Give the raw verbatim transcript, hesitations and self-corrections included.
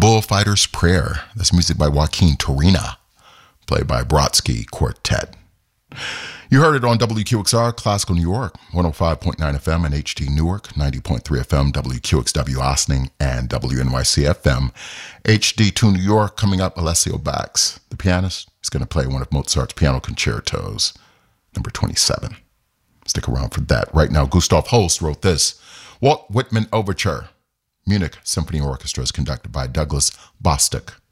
Bullfighter's Prayer. That's music by Joaquin Turina, played by Brodsky Quartet. You heard it on W Q X R, Classical New York, one oh five point nine F M, and H D Newark, ninety point three F M, W Q X W Ossining, and W N Y C F M. H D two New York, coming up, Alessio Bax, the pianist, is going to play one of Mozart's piano concertos, number twenty-seven. Stick around for that. Right now, Gustav Holst wrote this, Walt Whitman Overture. Munich Symphony Orchestra is conducted by Douglas Bostic.